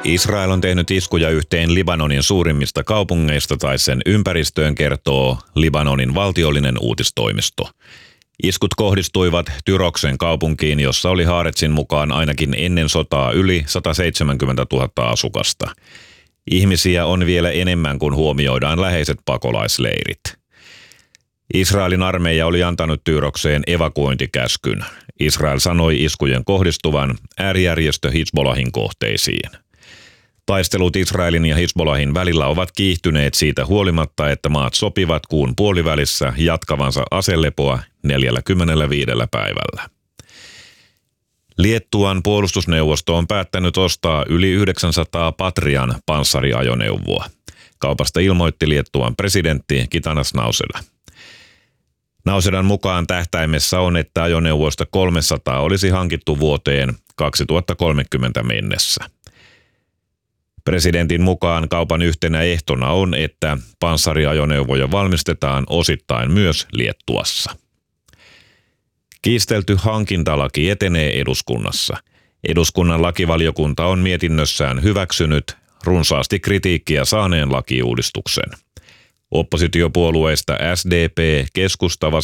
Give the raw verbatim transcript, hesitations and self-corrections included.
Israel on tehnyt iskuja yhteen Libanonin suurimmista kaupungeista tai sen ympäristöön, kertoo Libanonin valtiollinen uutistoimisto. Iskut kohdistuivat Tyroksen kaupunkiin, jossa oli Haaretsin mukaan ainakin ennen sotaa yli sata seitsemänkymmentätuhatta asukasta. Ihmisiä on vielä enemmän, kun huomioidaan läheiset pakolaisleirit. Israelin armeija oli antanut Tyrokseen evakuointikäskyn. Israel sanoi iskujen kohdistuvan äärijärjestö Hizbollahin kohteisiin. Taistelut Israelin ja Hizbollahin välillä ovat kiihtyneet siitä huolimatta, että maat sopivat kuun puolivälissä jatkavansa aselepoa neljäkymmentäviisi päivällä. Liettuan puolustusneuvosto on päättänyt ostaa yli yhdeksänsataa Patrian panssariajoneuvoa. Kaupasta ilmoitti Liettuan presidentti Gitanas Nausėda. Nausedan mukaan tähtäimessä on, että ajoneuvoista kolmesataa olisi hankittu vuoteen kaksituhattakolmekymmentä mennessä. Presidentin mukaan kaupan yhtenä ehtona on, että panssariajoneuvoja valmistetaan osittain myös Liettuassa. Kiistelty hankintalaki etenee eduskunnassa. Eduskunnan lakivaliokunta on mietinnössään hyväksynyt runsaasti kritiikkiä saaneen lakiuudistuksen. Oppositiopuolueista S D P, Keskusta,